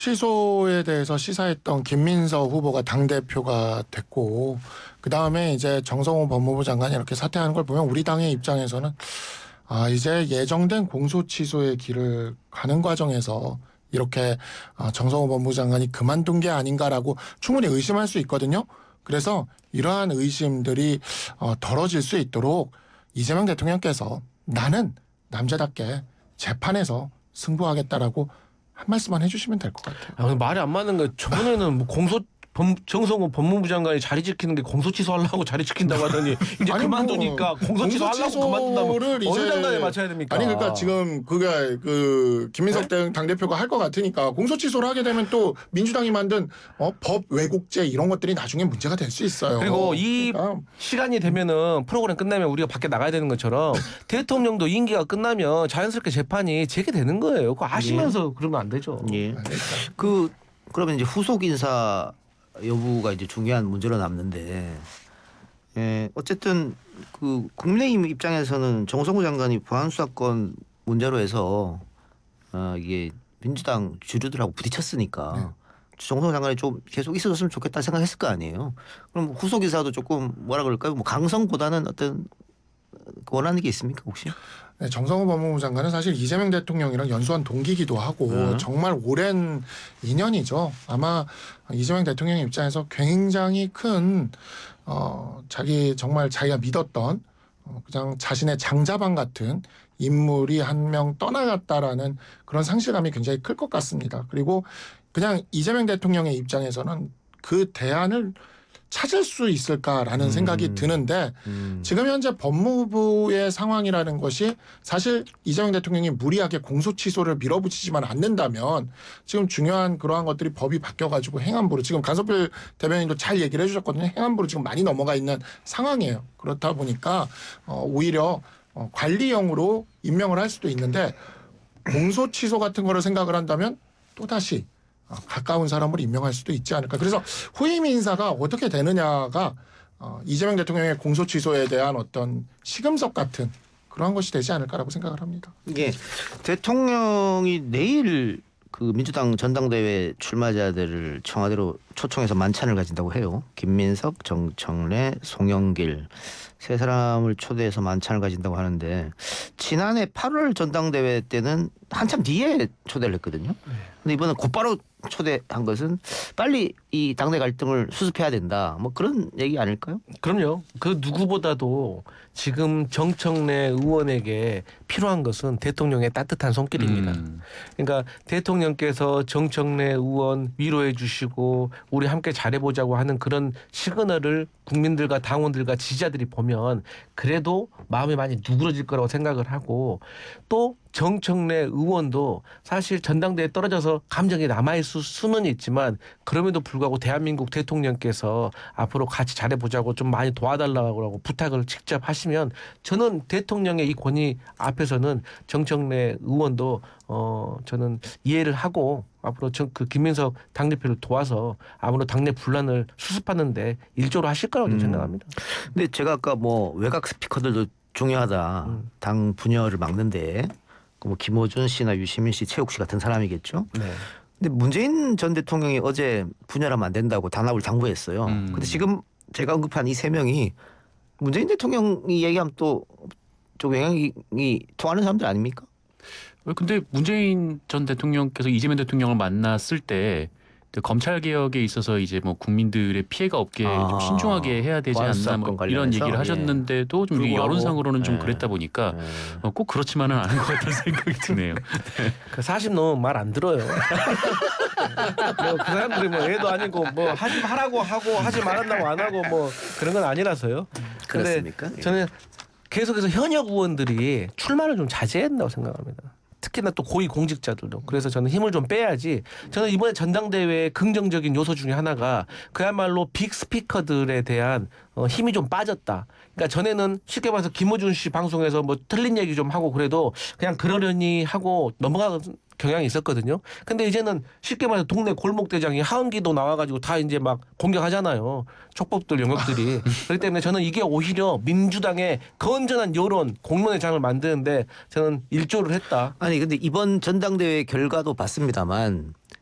취소에 대해서 시사했던 김민석 후보가 당대표가 됐고 그다음에 이제 정성호 법무부 장관이 이렇게 사퇴하는 걸 보면 우리 당의 입장에서는 이제 예정된 공소 취소의 길을 가는 과정에서 이렇게 정성호 법무부 장관이 그만둔 게 아닌가라고 충분히 의심할 수 있거든요. 그래서 이러한 의심들이 덜어질 수 있도록 이재명 대통령께서 나는 남자답게 재판에서 승부하겠다라고 한 말씀만 해주시면 될 것 같아요. 말이 안 맞는 거예요. 저번에는 뭐 정성호 법무부 장관이 자리 지키는 게 공소 취소하려고 자리 지킨다고 하더니 이제 아니, 그만두니까 공소 취소하려고 그만둔다면 어느 장단에 맞춰야 됩니까? 아니 그러니까 지금 그게 김민석 당대표가 할 것 같으니까 공소 취소를 하게 되면 또 민주당이 만든 법 왜곡죄 이런 것들이 나중에 문제가 될 수 있어요. 그리고 이 그러니까. 시간이 되면은 프로그램 끝나면 우리가 밖에 나가야 되는 것처럼 대통령도 임기가 끝나면 자연스럽게 재판이 재개되는 거예요. 그거 아시면서 그러면 안 되죠. 예. 그러면 이제 후속 인사 여부가 이제 중요한 문제로 남는데, 어쨌든 그 국민의힘 입장에서는 정성호 장관이 보안수사권 문제로 해서 이게 민주당 주류들하고 부딪혔으니까 정성호 장관이 좀 계속 있어줬으면 좋겠다 생각했을 거 아니에요. 그럼 후속 인사도 조금 뭐라 그럴까요? 뭐 강성보다는 어떤 원하는 게 있습니까 혹시? 네, 정성호 법무부 장관은 사실 이재명 대통령이랑 연수한 동기기도 하고 정말 오랜 인연이죠. 아마 이재명 대통령 입장에서 굉장히 큰 정말 자기가 믿었던 그냥 자신의 장자방 같은 인물이 한 명 떠나갔다라는 그런 상실감이 굉장히 클 것 같습니다. 그리고 그냥 이재명 대통령의 입장에서는 그 대안을 찾을 수 있을까라는 생각이 드는데 지금 현재 법무부의 상황이라는 것이 사실 이재명 대통령이 무리하게 공소 취소를 밀어붙이지만 않는다면 지금 중요한 그러한 것들이 법이 바뀌어가지고 행안부로 지금 간섭필 대변인도 잘 얘기를 해주셨거든요. 행안부로 지금 많이 넘어가 있는 상황이에요. 그렇다 보니까 오히려 관리형으로 임명을 할 수도 있는데 공소 취소 같은 거를 생각을 한다면 또다시 가까운 사람을 임명할 수도 있지 않을까. 그래서 후임 인사가 어떻게 되느냐가 이재명 대통령의 공소 취소에 대한 어떤 시금석 같은 그러한 것이 되지 않을까라고 생각을 합니다. 이게 대통령이 내일 그 민주당 전당대회 출마자들을 청와대로 초청해서 만찬을 가진다고 해요. 김민석, 정청래, 송영길 세 사람을 초대해서 만찬을 가진다고 하는데 지난해 8월 전당대회 때는 한참 뒤에 초대를 했거든요. 근데 이번엔 곧바로 초대한 것은 빨리 이 당내 갈등을 수습해야 된다. 뭐 그런 얘기 아닐까요? 그럼요. 그 누구보다도 지금 정청래 의원에게 필요한 것은 대통령의 따뜻한 손길입니다. 그러니까 대통령께서 정청래 의원 위로해 주시고 우리 함께 잘해보자고 하는 그런 시그널을 국민들과 당원들과 지지자들이 보면 그래도 마음이 많이 누그러질 거라고 생각을 하고 또 정청래 의원도 사실 전당대회에 떨어져서 감정이 남아있을 수는 있지만 그럼에도 불구하고 대한민국 대통령께서 앞으로 같이 잘해보자고 좀 많이 도와달라고 부탁을 직접 하시면 저는 대통령의 이 권위 앞에서는 정청래 의원도 저는 이해를 하고 앞으로 그 김민석 당대표를 도와서 아무런 당내 분란을 수습하는데 일조를 하실 거라고 생각합니다. 근데 제가 아까 뭐 외곽 스피커들도 중요하다. 당 분열을 막는데 뭐 김어준 씨나 유시민 씨, 최욱 씨 같은 사람이겠죠. 네. 근데 문재인 전 대통령이 어제 분열하면 안 된다고 단합을 당부했어요. 근데 지금 제가 언급한 이 세 명이 문재인 대통령이 얘기하면 또 좀 영향이 통하는 사람들 아닙니까? 근데 문재인 전 대통령께서 이재명 대통령을 만났을 때 검찰 개혁에 있어서 이제 뭐 국민들의 피해가 없게 좀 신중하게 해야 되지 않나 뭐 이런 얘기를 하셨는데도 좀 여론상으로는 좀 그랬다 보니까 꼭 그렇지만은 않은 것 같다는 생각이 드네요. 그 40넘 말 안 들어요. 그 사람들이 뭐 애도 아니고 뭐 하라고 하고 하지 말았다고 안 하고 뭐 그런 건 아니라서요. 근데 그렇습니까? 저는 계속해서 현역 의원들이 출마를 좀 자제해야 된다고 생각합니다. 특히나 또 고위 공직자들도. 그래서 저는 힘을 좀 빼야지. 저는 이번에 전당대회의 긍정적인 요소 중에 하나가 그야말로 빅 스피커들에 대한 힘이 좀 빠졌다. 그러니까 전에는 쉽게 말해서 김어준 씨 방송에서 뭐 틀린 얘기 좀 하고 그래도 그냥 그러려니 하고 넘어가는 경향이 있었거든요. 근데 이제는 쉽게 말해서 동네 골목대장이 하은기도 나와가지고 다 이제 막 공격하잖아요. 촉법들 영역들이. 그렇기 때문에 저는 이게 오히려 민주당의 건전한 여론, 공론의 장을 만드는데 저는 일조를 했다. 아니 근데 이번 전당대회 결과도 봤습니다만